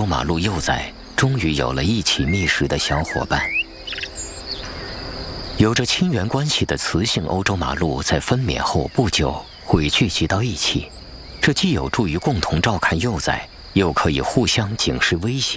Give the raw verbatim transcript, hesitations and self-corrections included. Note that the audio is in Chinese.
马鹿幼崽终于有了一起觅食的小伙伴。有着亲缘关系的雌性欧洲马鹿在分娩后不久会聚集到一起，这既有助于共同照看幼崽，又可以互相警示威胁。